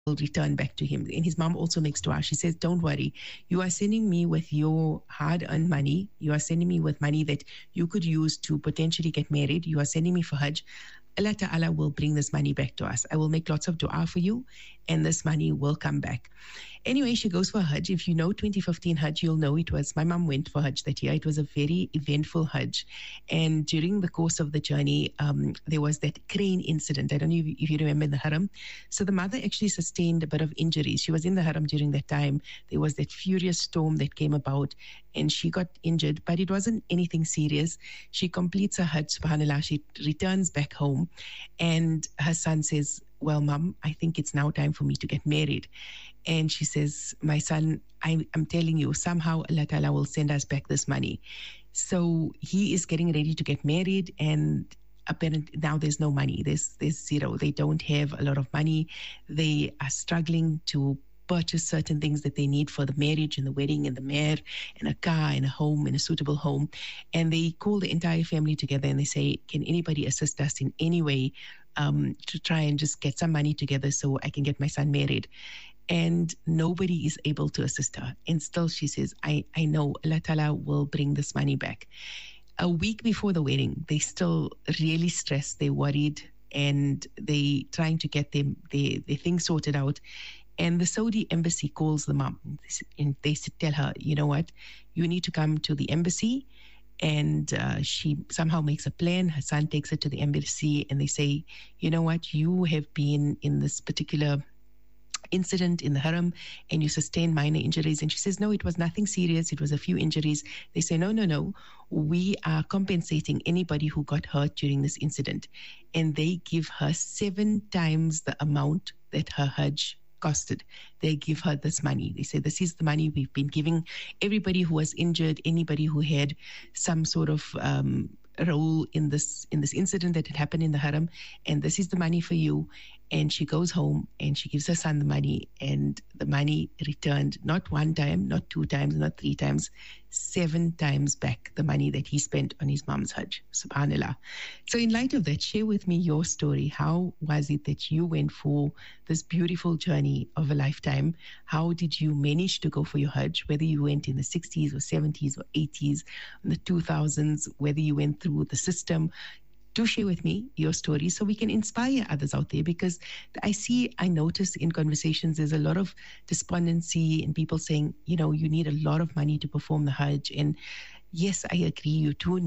return back to him. And his mom also makes dua. She says, don't worry, you are sending me with your hard-earned money. You are sending me with money that you could use to potentially get married. You are sending me for Hajj. Allah Ta'ala will bring this money back to us. I will make lots of dua for you, and this money will come back. Anyway, she goes for Hajj. If you know 2015 Hajj, you'll know it was, my mom went for Hajj that year. It was a very eventful Hajj. And during the course of the journey, there was that crane incident. I don't know if you remember in the Haram. So the mother actually sustained a bit of injuries. She was in the Haram during that time. There was that furious storm that came about, and she got injured, but it wasn't anything serious. She completes her Hajj, subhanAllah. She returns back home, and her son says, well, Mom, I think it's now time for me to get married. And she says, my son, I'm telling you, somehow Allah Ta'ala will send us back this money. So he is getting ready to get married, and apparently now there's no money. There's zero. They don't have a lot of money. They are struggling to purchase certain things that they need for the marriage and the wedding and the mahr and a car and a home and a suitable home. And they call the entire family together and they say, can anybody assist us in any way to try and just get some money together so I can get my son married? And nobody is able to assist her. And still she says, I know Allah Ta'ala will bring this money back. A week before the wedding, they still really stressed, they're worried, and they trying to get their things sorted out. And the Saudi embassy calls the mom, and they tell her, you know what, you need to come to the embassy. And she somehow makes a plan. Her son takes her to the embassy, and they say, you know what, you have been in this particular incident in the Haram and you sustained minor injuries. And she says, no, it was nothing serious. It was a few injuries. They say, no. We are compensating anybody who got hurt during this incident. And they give her 7 times the amount that her Hajj costed. They give her this money. They say, this is the money we've been giving everybody who was injured, anybody who had some sort of role in this incident that had happened in the Haram, and this is the money for you. And she goes home and she gives her son the money, and the money returned not 1 time, not 2 times, not 3 times, 7 times back the money that he spent on his mom's Hajj. Subhanallah. So in light of that, share with me your story. How was it that you went for this beautiful journey of a lifetime? How did you manage to go for your Hajj? Whether you went in the 60s or 70s or 80s, in the 2000s, whether you went through the system. Do share with me your story so we can inspire others out there, because I notice in conversations there's a lot of despondency and people saying, you need a lot of money to perform the Hajj. And yes, I agree, you do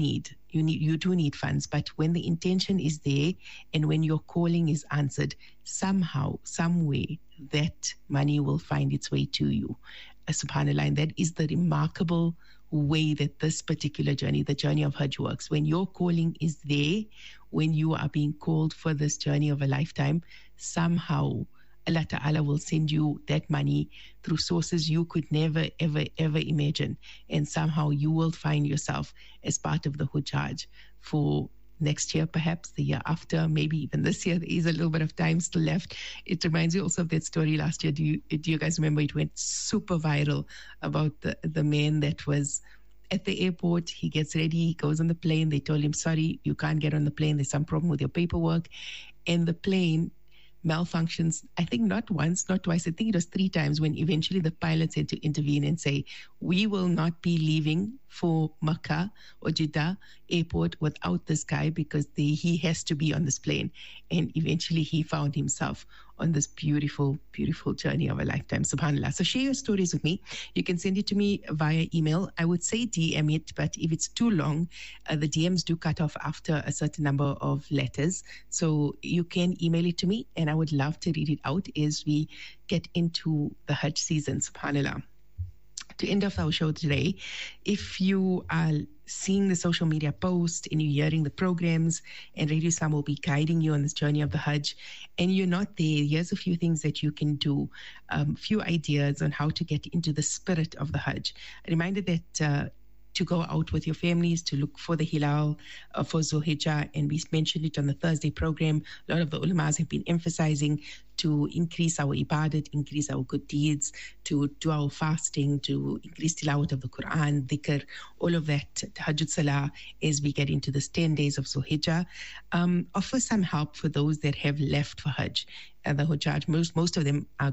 need funds, but when the intention is there and when your calling is answered, somehow, some way, that money will find its way to you. Subhanallah, and that is the remarkable way that this particular journey, the journey of Hajj, works. When your calling is there, when you are being called for this journey of a lifetime, somehow Allah Ta'ala will send you that money through sources you could never, ever, ever imagine. And somehow you will find yourself as part of the Hujjaj for next year, perhaps the year after, maybe even this year. There is a little bit of time still left. It reminds me also of that story last year. Do you guys remember? It went super viral about the man that was at the airport. He gets ready, he goes on the plane. They told him, sorry, you can't get on the plane. There's some problem with your paperwork. And the plane malfunctions, I think not once, not twice, I think it was 3 times, when eventually the pilots had to intervene and say, we will not be leaving for Makkah or Jeddah airport without this guy, because he has to be on this plane. And eventually he found himself on this beautiful, beautiful journey of a lifetime. SubhanAllah. So share your stories with me. You can send it to me via email. I would say DM it, but if it's too long, the DMs do cut off after a certain number of letters. So you can email it to me, and I would love to read it out as we get into the Hajj season. SubhanAllah. To end off our show today, if you are seeing the social media post and you're hearing the programs, and Radio Islam will be guiding you on this journey of the Hajj, and you're not there, here's a few things that you can do, few ideas on how to get into the spirit of the Hajj. A reminder that to go out with your families to look for the Hilal for Zulhijjah, and we mentioned it on the Thursday program. A lot of the ulamas have been emphasizing to increase our ibadat, increase our good deeds, to do our fasting, to increase tilawat of the Quran, dhikr, all of that, tahajjud salah, as we get into this 10 days of Zulhijjah. Offer some help for those that have left for Hajj. The Hujjaj, most of them are